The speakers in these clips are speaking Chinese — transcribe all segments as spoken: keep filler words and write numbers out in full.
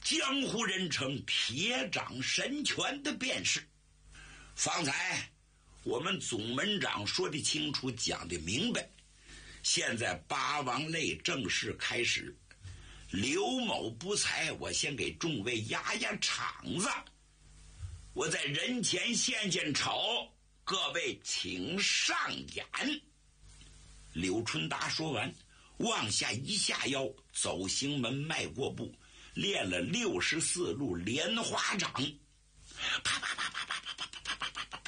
江湖人称铁掌神拳的便是。方才我们总门长说的清楚，讲的明白，现在八王擂正式开始，刘某不才，我先给众位压压场子，我在人前献献丑，各位请上演。柳春达说完，往下一下腰，走行门迈过步，练了六十四路莲花掌，啪啪啪啪啪啪啪啪啪啪啪，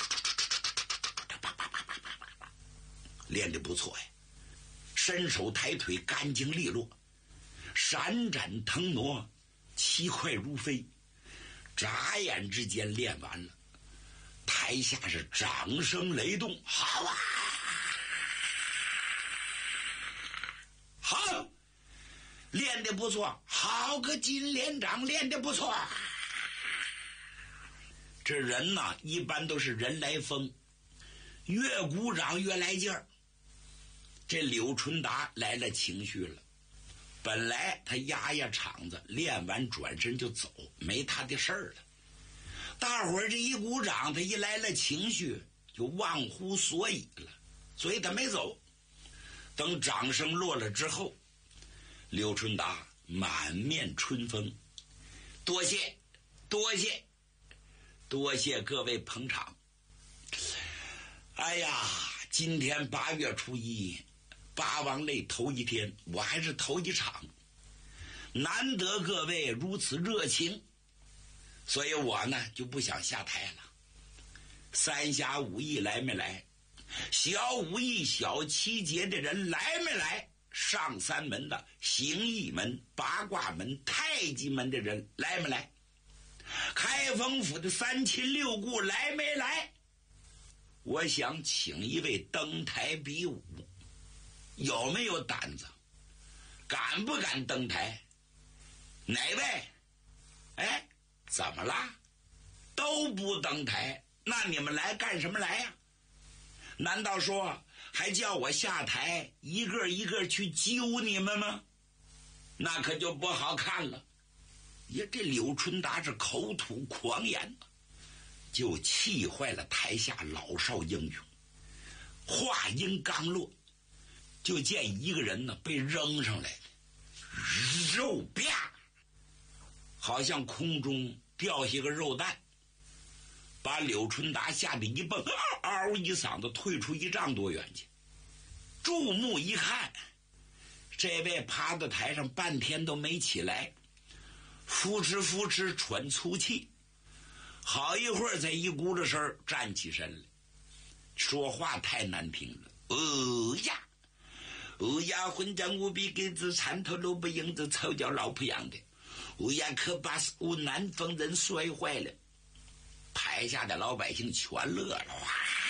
练得不错呀，伸手抬腿干净利落，闪展腾挪，奇快如飞，眨眼之间练完了。台下是掌声雷动，好啊，好，练得不错，好个金连长，练得不错。这人呢，一般都是人来疯，越鼓掌越来劲儿。这柳春达来了情绪了，本来他压压场子，练完转身就走，没他的事儿了。大伙儿这一鼓掌，他一来了情绪，就忘乎所以了，所以他没走。等掌声落了之后，柳春达满面春风，多谢多谢多谢各位捧场。哎呀，今天八月初一，八王擂头一天，我还是头一场，难得各位如此热情，所以我呢就不想下台了。三峡武艺来没来？小武艺小七节的人来没来？上三门的形意门、八卦门、太极门的人来没来？开封府的三秦六顾来没来？我想请一位登台比武，有没有胆子？敢不敢登台？哪位？哎，怎么啦？都不登台，那你们来干什么来呀？难道说还叫我下台一个一个去揪你们吗？那可就不好看了。也这柳春达是口吐狂言，就气坏了台下老少英雄。话音刚落，就见一个人呢被扔上来了，肉啪，好像空中掉下个肉弹，把柳春达吓得一蹦，嗷一嗓子退出一丈多远去。注目一看，这位趴在台上半天都没起来，扶持扶持喘粗气，好一会儿才一鼓着声站起身来，说话太难听了。哦呀哦呀，混账无比给子参头萝卜影子臭叫老婆样的，哦呀，可把我南方人摔坏了。台下的老百姓全乐了，哇！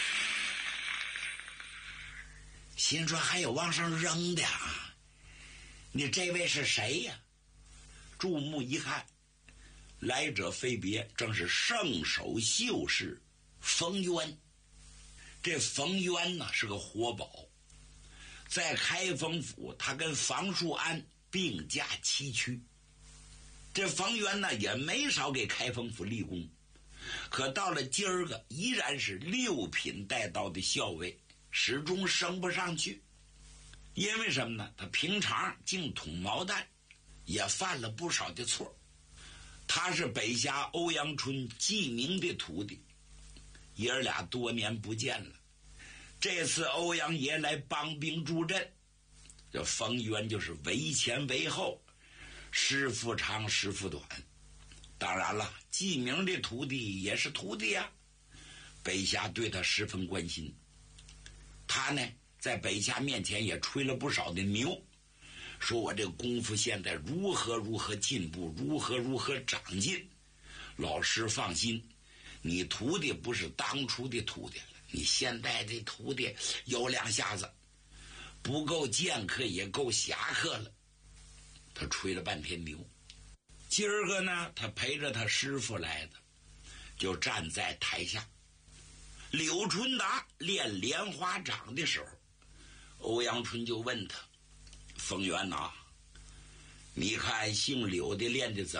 心说还有往上扔的啊，你这位是谁呀？注目一看，来者非别，正是圣手秀士冯渊。这冯渊呢是个活宝，在开封府他跟房树安并驾齐驱。这冯渊呢也没少给开封府立功，可到了今儿个依然是六品带刀的校尉，始终升不上去。因为什么呢？他平常净捅毛蛋，也犯了不少的错。他是北峡欧阳春季明的徒弟，爷儿俩多年不见了。这次欧阳爷来帮兵助阵，这冯渊就是为前为后，师傅长师傅短。当然了，季明的徒弟也是徒弟呀、啊，北峡对他十分关心。他呢在北峡面前也吹了不少的牛，说我这个功夫现在如何如何进步，如何如何长进。老师放心，你徒弟不是当初的徒弟了，你现在这徒弟有两下子，不够剑客也够侠客了。他吹了半天牛。今儿个呢，他陪着他师傅来的，就站在台下。柳春达练莲花掌的时候，欧阳春就问他：冯渊呐，你看姓柳的练的怎么